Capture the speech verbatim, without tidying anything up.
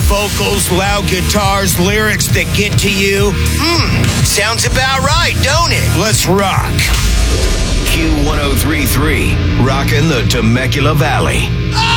vocals, loud guitars, lyrics that get to you. Hmm, sounds about right, don't it? Let's rock. Q one oh three point three, rocking the Temecula Valley.